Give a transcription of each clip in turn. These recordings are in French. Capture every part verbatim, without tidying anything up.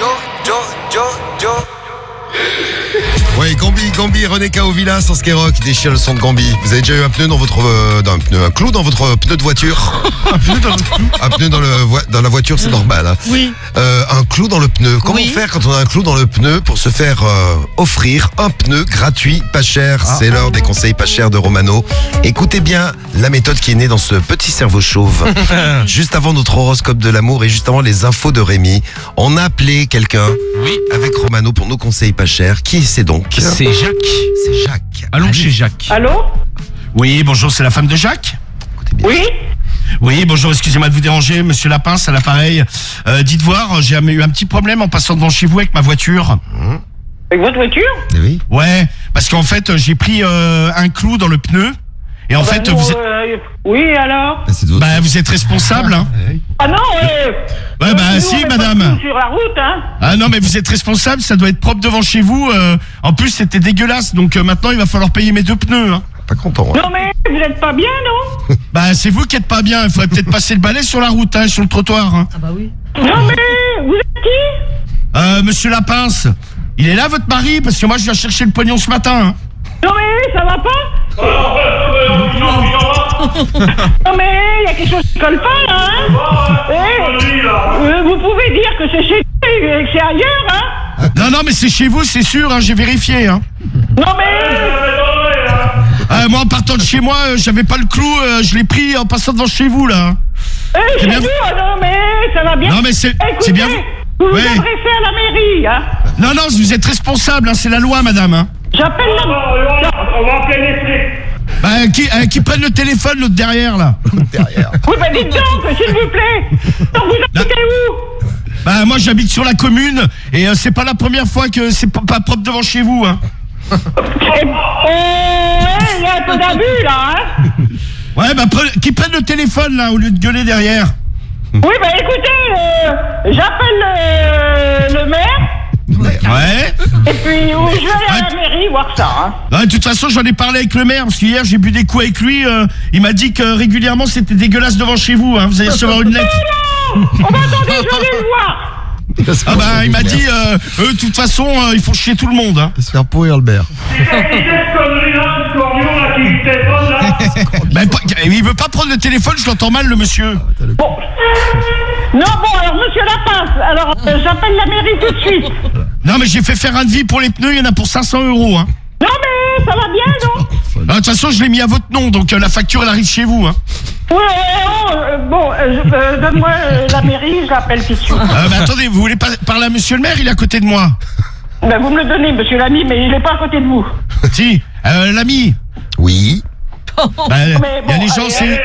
Joe, Joe, Joe. Oui, Gambi, Gambi, René Caovilla sur Skyrock, il déchire le son de Gambi. Vous avez déjà eu un pneu dans votre, euh, dans un pneu, un clou dans votre pneu de voiture? Un pneu dans le clou? Un pneu dans, le, dans la voiture, c'est normal. Hein. Oui. Euh, un clou dans le pneu. Comment oui. faire quand on a un clou dans le pneu pour se faire euh, offrir un pneu gratuit, pas cher? Ah. C'est l'heure des conseils pas chers de Romano. Écoutez bien la méthode qui est née dans ce petit cerveau chauve. Juste avant notre horoscope de l'amour et juste avant les infos de Rémi, on a appelé quelqu'un oui. avec Romano pour nos conseils pas chers. Qui c'est donc? C'est Jacques. C'est Jacques. Allons Allez. chez Jacques. Allô? Oui, bonjour, c'est la femme de Jacques? Oui. Oui, bonjour, excusez-moi de vous déranger, monsieur Lapin, à l'appareil. Euh, dites voir, j'ai eu un petit problème en passant devant chez vous avec ma voiture. Mmh. Avec votre voiture? Oui. Ouais, parce qu'en fait, j'ai pris euh, un clou dans le pneu. Et en bah fait, non, vous êtes... euh, oui, alors? Bah, vous êtes responsable, hein? Ah non, euh... Ouais, bah, nous, si, on madame. sur la route, hein? Ah non, mais vous êtes responsable, ça doit être propre devant chez vous. Euh, en plus, c'était dégueulasse, donc euh, maintenant, il va falloir payer mes deux pneus, hein. Pas content. Hein. Non, mais vous êtes pas bien, non? Bah, c'est vous qui êtes pas bien. Il faudrait peut-être passer le balai sur la route, hein, sur le trottoir. Hein. Ah bah oui. Non, mais vous êtes qui? Euh, monsieur Lapince. Il est là, votre mari? Parce que moi, je viens chercher le pognon ce matin. Hein. Non, mais ça va pas? Non, mais il y a quelque chose qui colle pas, là, hein? Eh, euh, vous pouvez dire que c'est chez nous et que c'est ailleurs, hein? Non, non, mais c'est chez vous, c'est sûr, hein, j'ai vérifié. Hein. Non, mais... Euh, moi, en partant de chez moi, euh, j'avais pas le clou, euh, je l'ai pris en passant devant chez vous, là. Eh, c'est bien... vous, non, mais ça va bien. Non, mais c'est, écoutez, c'est bien... Vous vous ouais. adressez à la mairie, hein? Non, non, vous êtes responsable, hein, c'est la loi, madame. Hein. J'appelle la... On va appeler les flics. Bah, qui, euh, qui prennent le téléphone, l'autre derrière, là. Derrière. Oui, bah dites donc, s'il vous plaît. Donc vous habitez où? Bah, moi, j'habite sur la commune, et euh, c'est pas la première fois que c'est pas, pas propre devant chez vous, hein. Eh, il y a un peu d'abus, là, hein? Ouais, bah, pre- qui prennent le téléphone, là, au lieu de gueuler derrière. Oui, bah écoutez, euh, j'appelle le, le maire. Ouais. Et puis, oh, je vais aller à la mairie voir ça, hein. Ouais, de toute façon, j'en ai parlé avec le maire, parce qu'hier, j'ai bu des coups avec lui. Euh, il m'a dit que régulièrement, c'était dégueulasse devant chez vous. Hein. Vous allez recevoir une lettre. Non, non. On va attendre, je vais le voir. Ah bah, il m'a dit, euh, eux, de toute façon, euh, ils font chier tout le monde. Hein. Se faire pourrir le maire. Bah, il veut pas prendre le téléphone, je l'entends mal, le monsieur. Bon. Non, bon, alors, monsieur Lapince, alors, euh, j'appelle la mairie tout de suite. Non, mais j'ai fait faire un devis pour les pneus, il y en a pour cinq cents euros. Hein. Non, mais ça va bien, non? De toute façon, je l'ai mis à votre nom, donc euh, la facture, elle arrive chez vous. Hein. Ouais, euh, bon, euh, euh, donne-moi euh, la mairie, je l'appelle tout de suite. Euh, bah, attendez, vous voulez pas parler à monsieur le maire? Il est à côté de moi. Ben, vous me le donnez, monsieur l'ami, mais il n'est pas à côté de vous. Si, euh, l'ami. Oui. Bah, il Mais y a bon, des gens, allez, c'est...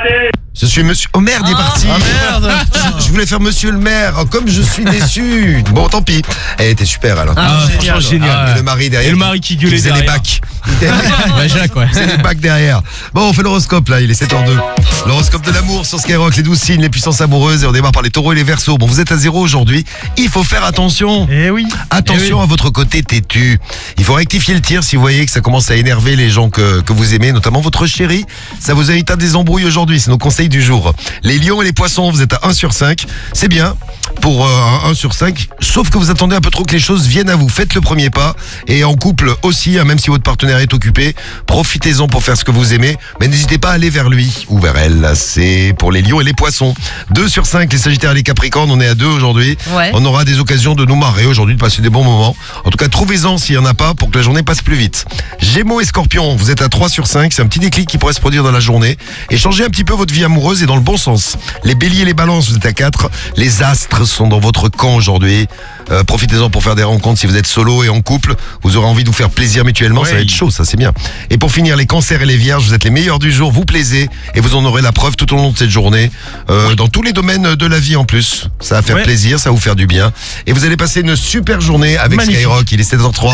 Je suis monsieur... Oh merde, il est parti. Ah merde. je, je voulais faire monsieur le maire. Oh, comme je suis déçu. Bon, tant pis. Elle était super, alors. Ah, franchement, génial. Et le mari derrière. Et le mari qui gueulait faisait les derrière. bacs. Bah, Jacques, ouais. C'est les bacs derrière. Bon, on fait l'horoscope, là. Il est sept heures deux. L'horoscope de l'amour sur Skyrock. Les douze signes, les puissances amoureuses. Et on démarre par les taureaux et les verseaux. Bon, vous êtes à zéro aujourd'hui. Il faut faire attention. Eh oui. Attention Eh oui. à votre côté têtu. Il faut rectifier le tir si vous voyez que ça commence à énerver les gens que, que vous aimez, notamment votre chérie. Ça vous évite à des embrouilles aujourd'hui. C'est nos conseils du jour. Les lions et les poissons, vous êtes à un sur cinq. C'est bien pour euh, un sur cinq. Sauf que vous attendez un peu trop que les choses viennent à vous. Faites le premier pas. Et en couple aussi, hein, même si votre partenaire est occupé, profitez-en pour faire ce que vous aimez. Mais n'hésitez pas à aller vers lui ou vers elle. C'est pour les lions et les poissons. deux sur cinq, les sagittaires et les capricornes. On est à deux aujourd'hui. Ouais. On aura des occasions de nous marrer aujourd'hui, de passer des bons moments. En tout cas, trouvez-en s'il n'y en a pas pour que la journée passe plus vite. Gémeaux et scorpions, vous êtes à trois sur cinq. C'est un petit déclic qui pourrait se produire dans la journée. Et changez un petit peu votre vie amoureuse et dans le bon sens. Les béliers et les balances, vous êtes à quatre. Les astres sont dans votre camp aujourd'hui. Euh, profitez-en pour faire des rencontres si vous êtes solo et en couple. Vous aurez envie de vous faire plaisir mutuellement. Ça va être chaud, ça c'est bien. Et pour finir, les cancers et les vierges, vous êtes les meilleurs du jour. Vous plaisez et vous en aurez la preuve tout au long de cette journée. Euh, dans tous les domaines de la vie en plus. Ça va faire Ouais. plaisir, ça va vous faire du bien. Et vous allez passer une super journée avec Magnifique. Skyrock. Il est sept heures trois.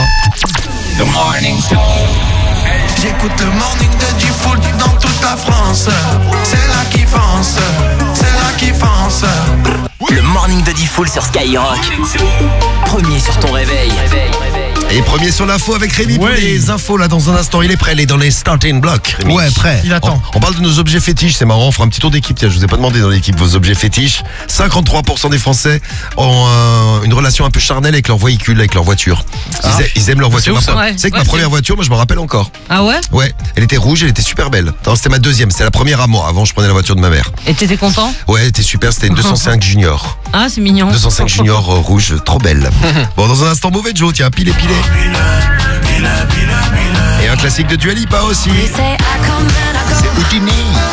J'écoute le morning de du foot dans toute la France. C'est là qui fonce, c'est là qui fonce. Le morning de Diffoul sur Skyrock. Premier sur ton réveil. Et premier sur l'info avec Rémi pour Ouais. les infos là dans un instant. Il est prêt, il est dans les starting blocks. Rémi. Ouais, prêt. Il attend. On, on parle de nos objets fétiches, c'est marrant, on fera un petit tour d'équipe. Tiens, je vous ai pas demandé dans l'équipe vos objets fétiches. cinquante-trois pour cent des Français ont euh, une relation un peu charnelle avec leur véhicule, avec leur voiture. Ils, Ah. a- ils aiment leur voiture. ouf, Ma- ça. Ouais. Tu sais que Ouais, ma c'est première voiture, moi je me rappelle encore. Ah ouais? Ouais, elle était rouge, elle était super belle. Non, c'était ma deuxième, c'était la première à moi. Avant, je prenais la voiture de ma mère. Et t'étais content? Ouais, elle était super, c'était une deux cent cinq Junior. Ah, c'est mignon. deux cent cinq Junior euh, rouge, trop belle. Bon, dans un instant, mauvais Joe, tiens, pile et pilé. Et un classique de Dua Lipa aussi. C'est Houdini.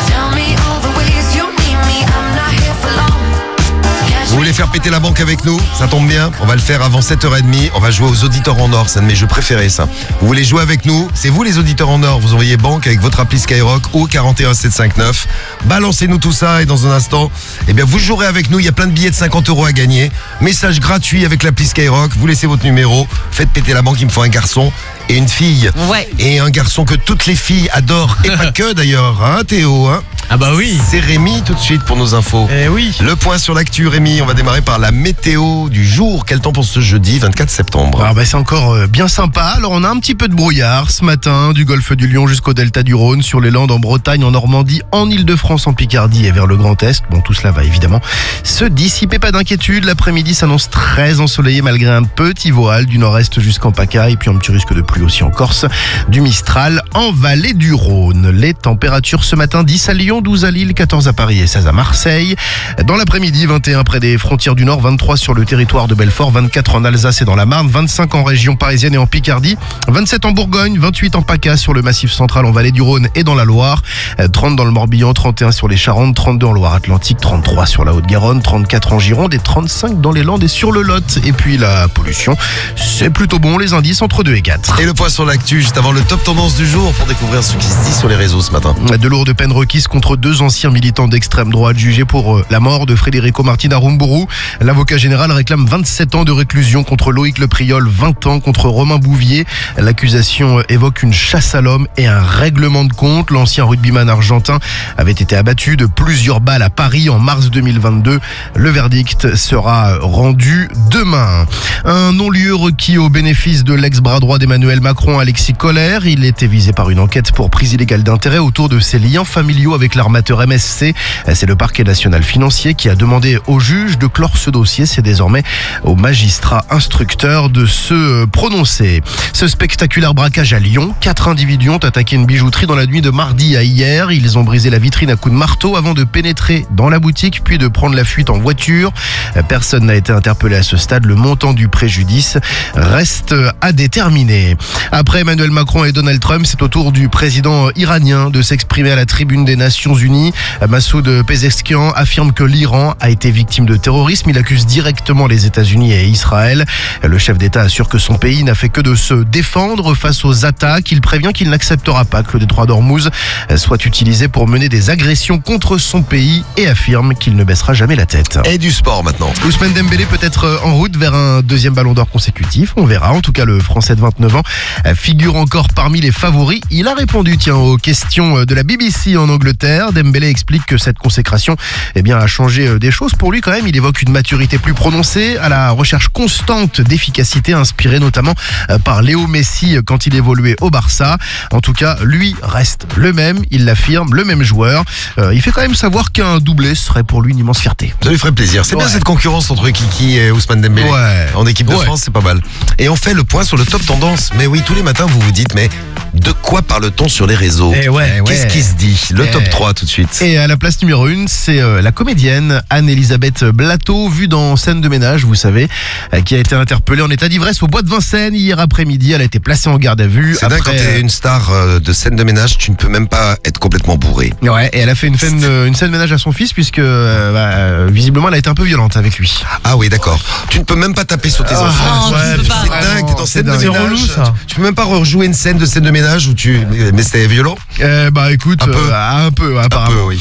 Vous voulez faire péter la banque avec nous? Ça tombe bien, on va le faire avant sept heures trente. On va jouer aux auditeurs en or, c'est un de mes jeux préférés ça. Vous voulez jouer avec nous? C'est vous les auditeurs en or. Vous envoyez banque avec votre appli Skyrock au quarante et un sept cent cinquante-neuf. Balancez-nous tout ça et dans un instant, eh bien vous jouerez avec nous. Il y a plein de billets de cinquante euros à gagner. Message gratuit avec l'appli Skyrock. Vous laissez votre numéro. Faites péter la banque, il me faut un garçon et une fille. Ouais. Et un garçon que toutes les filles adorent. Et pas que d'ailleurs, hein Théo, hein? Ah bah oui. C'est Rémi tout de suite pour nos infos. Eh oui. Le point sur l'actu, Rémi. On va démarrer par la météo du jour. Quel temps pour ce jeudi vingt-quatre septembre? Ah bah c'est encore euh, bien sympa. Alors on a un petit peu de brouillard ce matin, du golfe du Lion jusqu'au delta du Rhône, sur les Landes, en Bretagne, en Normandie, en Île-de-France, en Picardie et vers le Grand Est. Bon, tout cela va évidemment se dissiper, pas d'inquiétude. L'après-midi s'annonce très ensoleillé malgré un petit voile du nord-est jusqu'en PACA et puis un petit risque de pluie aussi en Corse, du Mistral en vallée du Rhône. Les températures ce matin, dix à Lyon, douze à Lille, quatorze à Paris et seize à Marseille. Dans l'après-midi, vingt et un près des frontières du Nord, vingt-trois sur le territoire de Belfort, vingt-quatre en Alsace et dans la Marne, vingt-cinq en région parisienne et en Picardie, vingt-sept en Bourgogne, vingt-huit en PACA sur le massif central en vallée du Rhône et dans la Loire, trente dans le Morbihan, trente et un sur les Charentes, trente-deux en Loire-Atlantique, trente-trois sur la Haute-Garonne, trente-quatre en Gironde et trente-cinq dans les Landes et sur le Lot. Et puis la pollution, c'est plutôt bon, les indices entre deux et quatre. Et le point sur l'actu, juste avant le top tendance du jour pour découvrir ce qui se dit sur les réseaux ce matin. De lourdes peines requises contre deux anciens militants d'extrême droite jugés pour euh, la mort de Federico Martin Aramburu. L'avocat général réclame vingt-sept ans de réclusion contre Loïc Lepriol, vingt ans contre Romain Bouvier. L'accusation euh, évoque une chasse à l'homme et un règlement de compte. L'ancien rugbyman argentin avait été abattu de plusieurs balles à Paris en mars deux mille vingt-deux. Le verdict sera rendu demain. Un non-lieu requis au bénéfice de l'ex-bras droit d'Emmanuel Macron, Alexis Kohler. Il était visé par une enquête pour prise illégale d'intérêt autour de ses liens familiaux avec l'armateur M S C. C'est le parquet national financier qui a demandé au juge de clore ce dossier. C'est désormais au magistrat instructeur de se prononcer. Ce spectaculaire braquage à Lyon, quatre individus ont attaqué une bijouterie dans la nuit de mardi à hier. Ils ont brisé la vitrine à coups de marteau avant de pénétrer dans la boutique puis de prendre la fuite en voiture. Personne n'a été interpellé à ce stade. Le montant du préjudice reste à déterminer. Après Emmanuel Macron et Donald Trump, c'est au tour du président iranien de s'exprimer à la tribune des Nations Unies. Massoud Pezeshkian affirme que l'Iran a été victime de terrorisme. Il accuse directement les États-Unis et Israël. Le chef d'État assure que son pays n'a fait que de se défendre face aux attaques. Il prévient qu'il n'acceptera pas que le détroit d'Ormuz soit utilisé pour mener des agressions contre son pays et affirme qu'il ne baissera jamais la tête. Et du sport maintenant. Ousmane Dembélé peut être en route vers un deuxième ballon d'or consécutif. On verra. En tout cas, le Français de vingt-neuf ans figure encore parmi les favoris. Il a répondu tiens, aux questions de la B B C en Angleterre. Dembélé explique que cette consécration eh bien, a changé des choses. Pour lui, quand même, il évoque une maturité plus prononcée, à la recherche constante d'efficacité, inspirée notamment par Léo Messi quand il évoluait au Barça. En tout cas, lui reste le même. Il l'affirme, le même joueur. Euh, il fait quand même savoir qu'un doublé serait pour lui une immense fierté. Ça lui ferait plaisir. C'est bien Ouais. cette concurrence entre Kiki et Ousmane Dembélé. Ouais. En équipe de Ouais. France, c'est pas mal. Et on fait le point sur le top tendance. Mais oui, tous les matins, vous vous dites, mais de quoi parle-t-on sur les réseaux? Eh ouais. Qu'est-ce ouais. qui se dit? Le Eh. top trois tout de suite. Et à la place numéro une, c'est euh, la comédienne Anne-Elisabeth Blateau, vue dans Scène de ménage, vous savez, euh, qui a été interpellée en état d'ivresse au bois de Vincennes hier après-midi. Elle a été placée en garde à vue. C'est dingue, quand après, t'es une star euh, de scène de ménage, tu ne peux même pas être complètement bourré. Ouais, et elle a fait une scène, euh, une scène de ménage à son fils puisque euh, bah, euh, visiblement elle a été un peu violente avec lui. Ah oui, d'accord. Tu ne peux même pas taper sur tes Ah, enfants. Non, tu peux pas. C'est dingue, t'es dans c'est scène de dingue. C'est ménage. relou, ça. Tu peux même pas rejouer une scène de scène de ménage où tu. Mais c'était violent? Euh, bah écoute, Un peu. euh, un peu Un apparemment. peu, oui.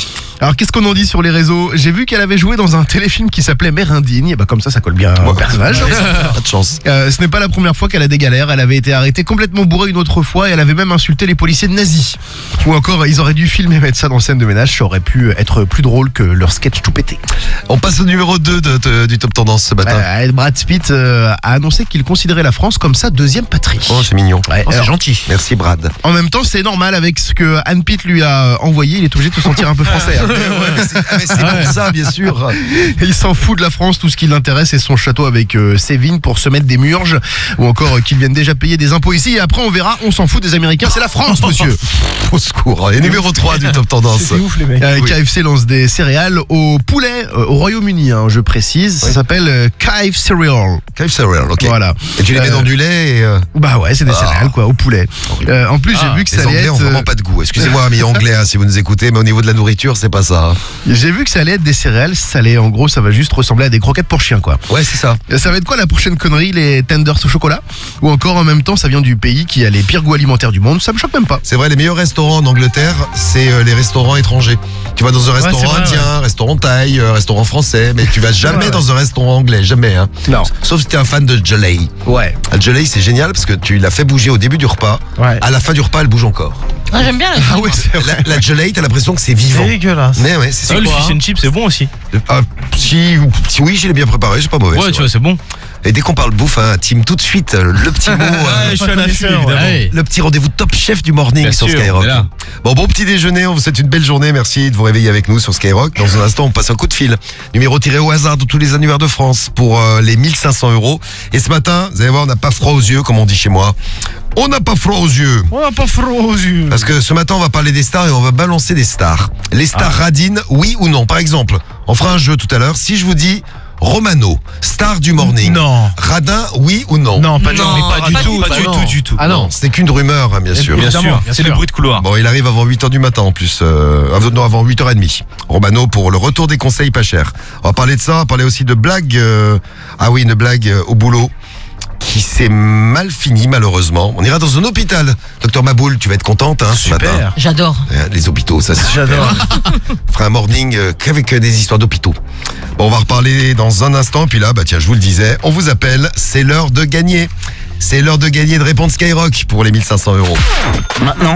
Alors qu'est-ce qu'on en dit sur les réseaux? J'ai vu qu'elle avait joué dans un téléfilm qui s'appelait Mère Indigne. Et bah comme ça, ça colle bien au personnage. Pas de chance. Euh, ce n'est pas la première fois qu'elle a des galères. Elle avait été arrêtée complètement bourrée une autre fois et elle avait même insulté les policiers nazis. Ou encore, ils auraient dû filmer et mettre ça dans scène de ménage. Ça aurait pu être plus drôle que leur sketch tout pété. On passe au numéro deux de, de- du Top Tendance ce matin. Euh, Brad Pitt euh, a annoncé qu'il considérait la France comme sa deuxième patrie. Oh, c'est mignon. Ouais, Oh, c'est alors, gentil. Merci Brad. en même temps, c'est normal avec ce que Anne Pitt lui a envoyé. Il est obligé de se sentir un peu français. hein. Ouais, mais c'est ah, mais c'est pour ça, bien sûr. Il s'en fout de la France, tout ce qui l'intéresse c'est son château avec euh, ses vignes pour se mettre des murges ou encore euh, qu'ils viennent déjà payer des impôts ici et après on verra, on s'en fout des Américains, c'est la France monsieur. Au secours. Et numéro trois du Top Tendance. ouf les mecs. Euh, Oui. K F C lance des céréales au poulet euh, au Royaume-Uni, hein, je précise, ça Oui. s'appelle euh, K F Cereal. K F C Cereal, ok. Voilà. Et tu les mets Euh, dans du lait et... euh, Bah ouais, c'est des Ah. céréales quoi, au poulet. Euh, en plus, Ah, j'ai vu que Les ça allait Anglais être ont euh, vraiment pas de goût. Excusez-moi, amis anglais, hein, si vous nous écoutez, mais au niveau de la nourriture, c'est pas ça. hein. j'ai vu que ça allait être des céréales salées. En gros, ça va juste ressembler à des croquettes pour chiens quoi. Ouais, c'est ça. Ça va être quoi la prochaine connerie, les tenders au chocolat? Ou encore en même temps, ça vient du pays qui a les pires goûts alimentaires du monde, ça me choque même pas. C'est vrai, les meilleurs restaurants en Angleterre, c'est euh, les restaurants étrangers. Tu vas dans un restaurant c'est vrai, indien, restaurant thaï, euh, restaurant français, mais tu vas jamais Ouais, dans un restaurant anglais, jamais. Hein. Non. Sauf si t'es un fan de Jelly. Ouais. La Jelly, c'est génial parce que tu l'as fait bouger au début du repas. Ouais. À la fin du repas, elle bouge encore. Ah, j'aime bien la Ah ouais, c'est vrai. La, la Jelly, t'as l'impression que c'est vivant. dégueulasse. Mais ouais, c'est Ah, le quoi, fish hein. and chip c'est bon aussi. Ah, si, si oui, je l'ai bien préparé, c'est pas mauvais. Ouais, c'est tu vrai. vois, c'est bon. Et dès qu'on parle bouffe, hein, Tim, tout de suite, euh, le petit mot, euh, je suis à l'affût, évidemment. le petit rendez-vous top chef du morning Bien sur sûr, Skyrock. on est là. Bon, bon petit déjeuner, on vous souhaite une belle journée, merci de vous réveiller avec nous sur Skyrock. Dans un instant, on passe un coup de fil. Numéro tiré au hasard de tous les annuaires de France pour euh, les mille cinq cents euros. Et ce matin, vous allez voir, on n'a pas froid aux yeux, comme on dit chez moi. On n'a pas froid aux yeux. On n'a pas froid aux yeux. Parce que ce matin, on va parler des stars et on va balancer des stars. Les stars radines, oui ou non? Par exemple, on fera un jeu tout à l'heure. Si je vous dis Romano, star du morning. Non. Radin, oui ou non? Non, pas, du- Non, mais pas, du pas tout, du pas du tout. tout, du tout. Ah non. C'est qu'une rumeur, hein, bien sûr. Bien Évidemment, sûr, bien c'est sûr. le bruit de couloir. Bon, il arrive avant huit heures du matin en plus. Euh, ah, non, avant huit heures trente. Romano pour le retour des conseils pas chers. On va parler de ça, on va parler aussi de blagues. euh, ah oui, une blague euh, au boulot qui s'est mal finie malheureusement. On ira dans un hôpital. Docteur Maboul, tu vas être contente hein, ce matin. Super. J'adore. Euh, Les hôpitaux, ça c'est super. J'adore. On fera un morning euh, qu'avec euh, des histoires d'hôpitaux. Bon, on va reparler dans un instant. Puis là, bah tiens, je vous le disais, on vous appelle. C'est l'heure de gagner. C'est l'heure de gagner de répondre Skyrock pour les mille cinq cents euros. Maintenant,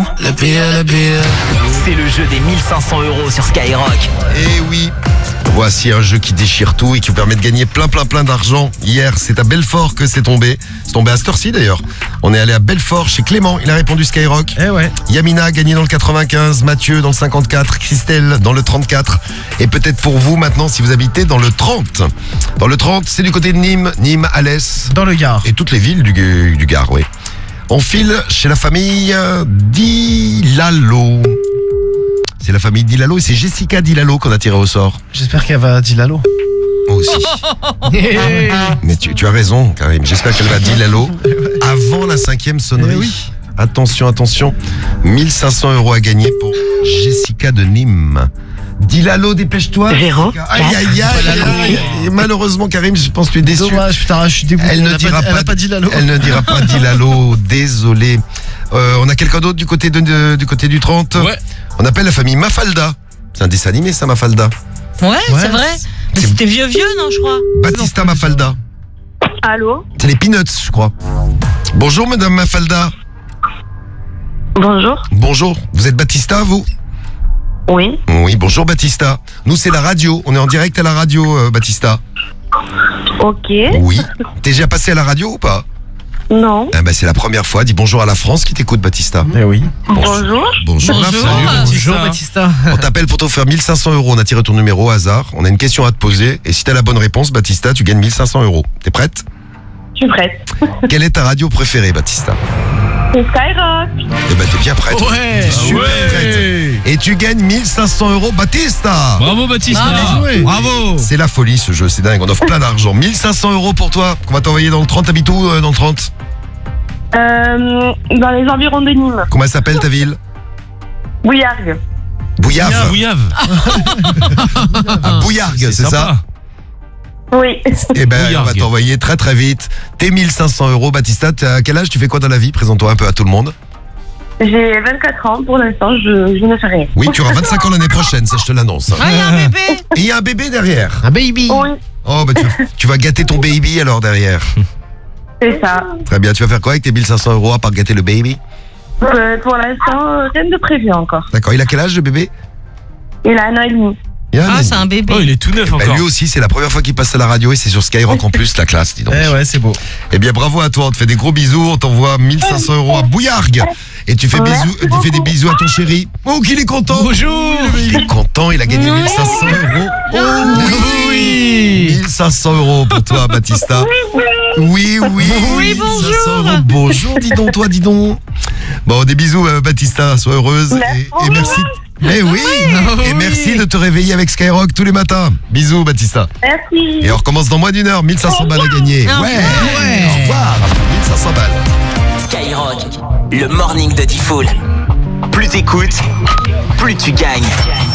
c'est le jeu des mille cinq cents euros sur Skyrock. Et oui, voici un jeu qui déchire tout et qui vous permet de gagner plein plein plein d'argent. Hier, c'est à Belfort que c'est tombé. C'est tombé à cette heure-ci d'ailleurs. On est allé à Belfort chez Clément, il a répondu Skyrock. Eh ouais. Yamina a gagné dans le quatre-vingt-quinze, Mathieu dans le cinquante-quatre, Christelle dans le trente-quatre. Et peut-être pour vous maintenant si vous habitez dans le trente. Dans le trente, c'est du côté de Nîmes, Nîmes, Alès Dans le Gard. et toutes les villes du, du Gard, oui. On file chez la famille euh, Dilalo. C'est la famille Dilalo et c'est Jessica Dilalo qu'on a tiré au sort. J'espère qu'elle va dire Lalo. Moi aussi. Mais tu, tu as raison, Karim. J'espère qu'elle va dire Lalo avant la cinquième sonnerie. Eh oui. Attention, attention. mille cinq cents euros à gagner pour Jessica de Nîmes. Dilalo, dépêche-toi. Zéro, Aïe, aïe, aïe, aïe. Et malheureusement, Karim, je pense que tu es déçu. Dommage, putain, je suis dégoûté. Elle ne a dira pas, pas, elle a pas dit Lalo. Elle ne dira pas Dilalo, désolé. Euh, on a quelqu'un d'autre du côté de, de- du côté du trente. Ouais. On appelle la famille Mafalda. C'est un dessin animé, ça, Mafalda. Ouais, Ouais. c'est vrai. Mais c'était vieux, vieux, non, je crois. Baptista Mafalda. Allô? C'est les Peanuts, je crois. Bonjour, madame Mafalda. Bonjour. Bonjour. Vous êtes Baptista, vous? Oui. Oui, bonjour, Baptista. Nous, c'est la radio. On est en direct à la radio, euh, Baptista. Ok. Oui. T'es déjà passé à la radio ou pas? Non. Ah bah, c'est la première fois. Dis bonjour à la France qui t'écoute, Baptista. Eh oui. Bonjour. Bonjour, la Bonjour. France. Bonjour Baptista. On t'appelle pour t'offrir mille cinq cents euros. On a tiré ton numéro au hasard. On a une question à te poser. Et si t'as la bonne réponse, Baptista, tu gagnes mille cinq cents euros. T'es prête? Je suis prête. Quelle est ta radio préférée, Baptista? C'est Skyrock. Eh ben, t'es bien prête. Ouais. T'es super prête. Et tu gagnes mille cinq cents euros, Baptista. Bravo Baptista. Ah, bien joué. Bravo. C'est la folie, ce jeu. C'est dingue. On offre plein d'argent. mille cinq cents euros pour toi. Qu'on va t'envoyer dans le trente. T'habites où, euh, dans le trente? Euh, dans les environs de Nîmes. Comment elle s'appelle, ta ville? Bouillargues. Bouillave. Bouillave. À Bouillargues, c'est ça? sympa. Oui. Eh ben, on va Bouillargues. t'envoyer très très vite tes mille cinq cents euros. Baptista, t'as quel âge? Tu fais quoi dans la vie? Présente-toi un peu à tout le monde. J'ai vingt-quatre ans, pour l'instant, je, je ne fais rien. Oui, tu auras vingt-cinq ans l'année prochaine, ça je te l'annonce. Ah, il y a un bébé. Et il y a un bébé derrière. Un baby. Oui, Oh, bah tu, tu vas gâter ton baby alors derrière. c'est ça. Très bien, tu vas faire quoi avec tes mille cinq cents euros à part gâter le baby? Euh, pour l'instant, rien de prévu encore. D'accord, il a quel âge le bébé? Il a un an et demi. Il a un an Ah, et c'est demi. un bébé. Oh, il est tout neuf Bah, encore. lui aussi, c'est la première fois qu'il passe à la radio et c'est sur Skyrock en plus, la classe, dis donc. Eh ouais, c'est beau. Eh bien, bravo à toi, on te fait des gros bisous, on t'envoie mille cinq cents euros à Bouillargues. Et tu fais, Merci bisous, tu fais des bisous à ton chéri. Oh, qu'il est content. Bonjour. Il est content, il a gagné mille cinq cents euros. Oh oui, mille cinq cents euros pour toi, Baptista. Oui, oui. Oui, mille cinq cents bonjour. euros. Bonjour, dis donc, toi, dis donc. Bon, des bisous, euh, Baptista, sois heureuse. Et, et merci. Eh oui. Et merci de te réveiller avec Skyrock tous les matins. Bisous, Baptista. Merci. Et on recommence dans moins d'une heure. mille cinq cents balles à gagner. Au Ouais. revoir. Ouais. Au revoir. mille cinq cents balles. Skyrock, le morning de Diffoul. Plus t'écoutes, plus tu gagnes.